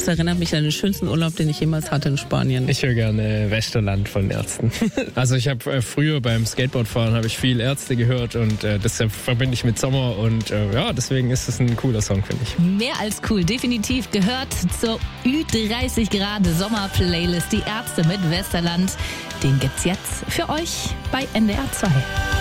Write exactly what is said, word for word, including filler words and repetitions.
Das erinnert mich an den schönsten Urlaub, den ich jemals hatte in Spanien. Ich höre gerne Westerland von Ärzten. Also ich habe äh, früher beim Skateboardfahren habe ich viel Ärzte gehört und äh, das verbinde ich mit Sommer und äh, ja, deswegen ist es ein cooler Song, finde ich. Mehr als cool, definitiv gehört zur Ü dreißig Grad Sommer-Playlist. Die Ärzte mit Westerland, den gibt's jetzt für euch bei N D R zwei.